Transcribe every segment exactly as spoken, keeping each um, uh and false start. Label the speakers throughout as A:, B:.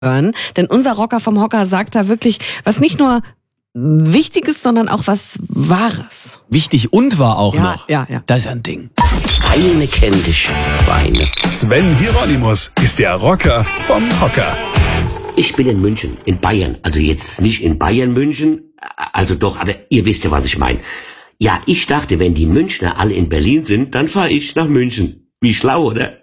A: hören, denn unser Rocker vom Hocker sagt da wirklich was nicht nur Wichtiges, sondern auch was Wahres.
B: Wichtig und wahr auch
A: Ja,
B: noch.
A: ja, ja.
B: Das ist ein Ding.
C: Weine kenn dich, Weine.
D: Sven Hieronymus ist der Rocker vom Hocker.
C: Ich bin in München, in Bayern. Also jetzt nicht in Bayern München, also doch, aber ihr wisst ja, was ich meine. Ja, ich dachte, wenn die Münchner alle in Berlin sind, dann fahre ich nach München. Wie schlau, oder?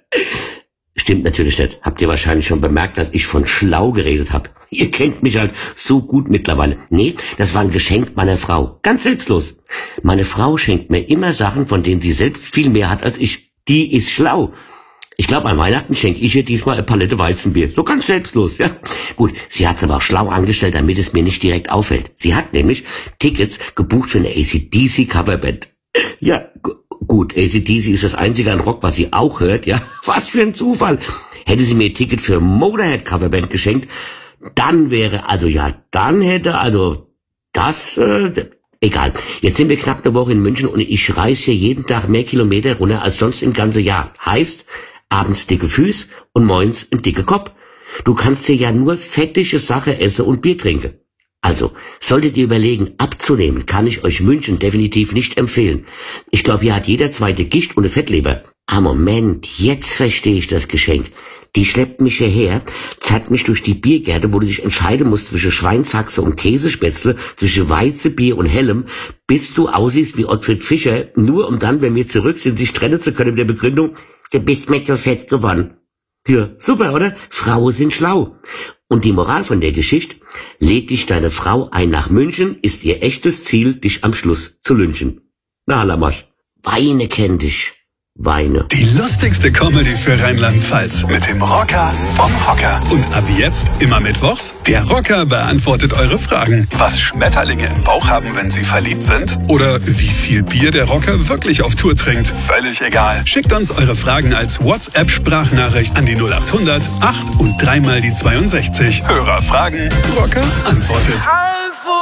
C: Stimmt natürlich nicht. Habt ihr wahrscheinlich schon bemerkt, dass ich von schlau geredet habe. Ihr kennt mich halt so gut mittlerweile. Nee, das war ein Geschenk meiner Frau. Ganz selbstlos. Meine Frau schenkt mir immer Sachen, von denen sie selbst viel mehr hat als ich. Die ist schlau. Ich glaube, an Weihnachten schenke ich ihr diesmal eine Palette Weizenbier. So ganz selbstlos, ja. Gut, sie hat es aber auch schlau angestellt, damit es mir nicht direkt auffällt. Sie hat nämlich Tickets gebucht für eine A C D C Coverband. Ja, gu- gut, A C D C ist das einzige an Rock, was sie auch hört, ja. Was für ein Zufall. Hätte sie mir ein Ticket für Motorhead Coverband geschenkt, dann wäre, also ja, dann hätte, also das, äh, egal. Jetzt sind wir knapp eine Woche in München und ich reise hier jeden Tag mehr Kilometer runter als sonst im ganzen Jahr. Heißt, abends dicke Füße und morgens ein dicke Kopf. Du kannst hier ja nur fettige Sache essen und Bier trinken. Also, solltet ihr überlegen, abzunehmen, kann ich euch München definitiv nicht empfehlen. Ich glaube, hier hat jeder zweite Gicht und eine Fettleber. Ah, Moment, jetzt verstehe ich das Geschenk. Die schleppt mich hierher, zerrt mich durch die Biergärte, wo du dich entscheiden musst zwischen Schweinshaxe und Käsespätzle, zwischen Weizenbier und Hellem, bis du aussiehst wie Ottfried Fischer, nur um dann, wenn wir zurück sind, sich trennen zu können mit der Begründung, du bist mit so fett geworden. Ja, super, oder? Frauen sind schlau. Und die Moral von der Geschichte, lädt dich deine Frau ein nach München, ist ihr echtes Ziel, dich am Schluss zu lynchen. Na, Lamasch, Weine kenn dich. Weine.
D: Die lustigste Comedy für Rheinland-Pfalz mit dem Rocker vom Hocker. Und ab jetzt immer mittwochs, der Rocker beantwortet eure Fragen. Was Schmetterlinge im Bauch haben, wenn sie verliebt sind? Oder wie viel Bier der Rocker wirklich auf Tour trinkt? Völlig egal. Schickt uns eure Fragen als WhatsApp-Sprachnachricht an die null acht hundert acht und dreimal die zweiundsechzig. Hörer fragen, Rocker antwortet.